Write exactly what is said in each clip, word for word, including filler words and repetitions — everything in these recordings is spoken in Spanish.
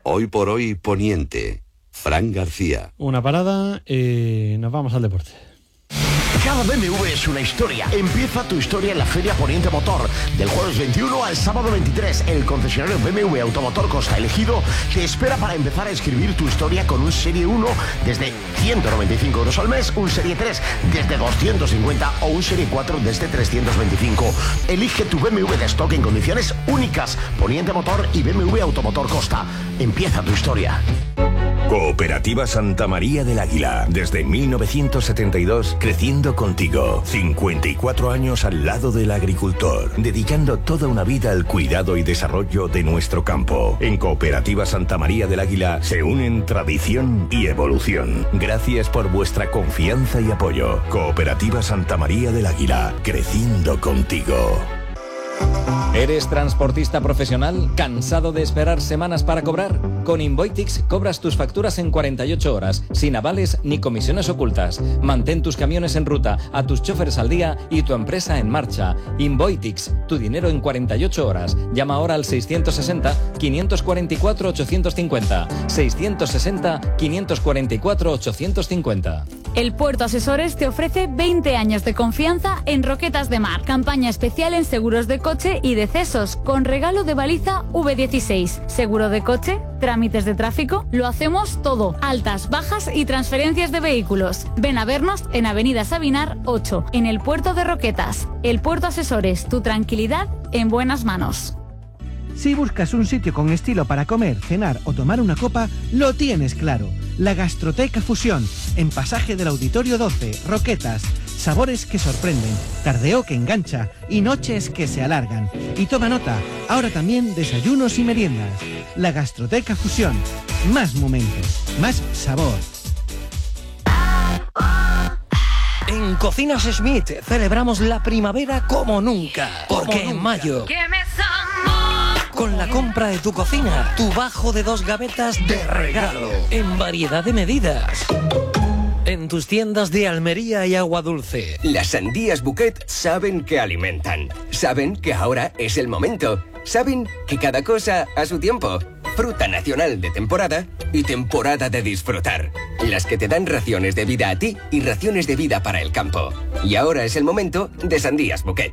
Hoy por hoy Poniente. Fran García. Una parada y nos vamos al deporte. Cada B M W es una historia. Empieza tu historia en la Feria Poniente Motor. Del jueves veintiuno al sábado veintitrés, el concesionario B M W Automotor Costa elegido te espera para empezar a escribir tu historia con un Serie uno desde ciento noventa y cinco euros al mes, un Serie tres desde doscientos cincuenta o un Serie cuatro desde trescientos veinticinco. Elige tu B M W de stock en condiciones únicas. Poniente Motor y B M W Automotor Costa. Empieza tu historia. Cooperativa Santa María del Águila. Desde mil novecientos setenta y dos, creciendo contigo. cincuenta y cuatro años al lado del agricultor, dedicando toda una vida al cuidado y desarrollo de nuestro campo. En Cooperativa Santa María del Águila se unen tradición y evolución. Gracias por vuestra confianza y apoyo. Cooperativa Santa María del Águila, creciendo contigo. ¿Eres transportista profesional? ¿Cansado de esperar semanas para cobrar? Con Invoitix cobras tus facturas en cuarenta y ocho horas, sin avales ni comisiones ocultas. Mantén tus camiones en ruta, a tus choferes al día y tu empresa en marcha. Invoitix, tu dinero en cuarenta y ocho horas. Llama ahora al seiscientos sesenta, quinientos cuarenta y cuatro, ochocientos cincuenta. seiscientos sesenta, quinientos cuarenta y cuatro, ochocientos cincuenta. El Puerto Asesores te ofrece veinte años de confianza en Roquetas de Mar. Campaña especial en seguros de coche y decesos, con regalo de baliza V dieciséis. Seguro de coche, trámites de tráfico, lo hacemos todo. Altas, bajas y transferencias de vehículos. Ven a vernos en Avenida Sabinar ocho, en el Puerto de Roquetas. El Puerto Asesores, tu tranquilidad en buenas manos. Si buscas un sitio con estilo para comer, cenar o tomar una copa, lo tienes claro. La Gastroteca Fusión, en Pasaje del Auditorio doce, Roquetas. Sabores que sorprenden, tardeo que engancha y noches que se alargan. Y toma nota, ahora también desayunos y meriendas. La Gastroteca Fusión. Más momentos, más sabor. En Cocinas Smith celebramos la primavera como nunca. Porque en mayo, con la compra de tu cocina, tu bajo de dos gavetas de regalo, en variedad de medidas. En tus tiendas de Almería y Agua Dulce. Las sandías Bouquet saben que alimentan. Saben que ahora es el momento. Saben que cada cosa a su tiempo. Fruta nacional de temporada y temporada de disfrutar. Las que te dan raciones de vida a ti y raciones de vida para el campo. Y ahora es el momento de sandías Bouquet.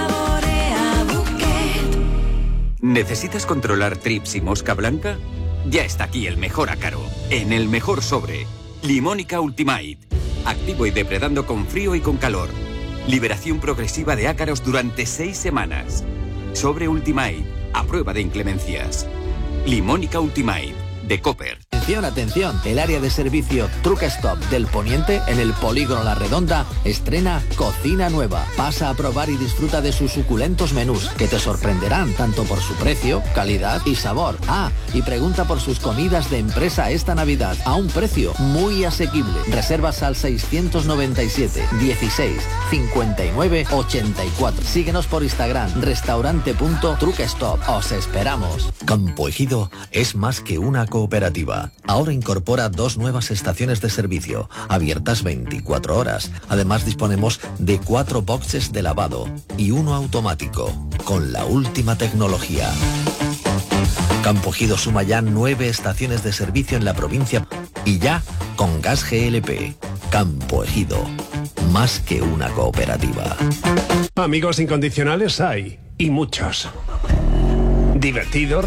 ¿Necesitas controlar trips y mosca blanca? Ya está aquí el mejor ácaro. En el mejor sobre. Limónica Ultimate. Activo y depredando con frío y con calor. Liberación progresiva de ácaros durante seis semanas. Sobre Ultimate. A prueba de inclemencias. Limónica Ultimate. De Copper. Atención, atención, el área de servicio Truck Stop del Poniente, en el Polígono La Redonda, estrena cocina nueva. Pasa a probar y disfruta de sus suculentos menús, que te sorprenderán tanto por su precio, calidad y sabor. Ah, y pregunta por sus comidas de empresa esta Navidad, a un precio muy asequible. Reservas al seiscientos noventa y siete, dieciséis, cincuenta y nueve, ochenta y cuatro. Síguenos por Instagram, restaurante.truckstop. Os esperamos. Campo Ejido es más que una cooperativa. Ahora incorpora dos nuevas estaciones de servicio, abiertas veinticuatro horas. Además disponemos de cuatro boxes de lavado y uno automático, con la última tecnología. Campo Ejido suma ya nueve estaciones de servicio en la provincia y ya con gas G L P. Campo Ejido, más que una cooperativa. Amigos incondicionales hay, y muchos. Divertidos,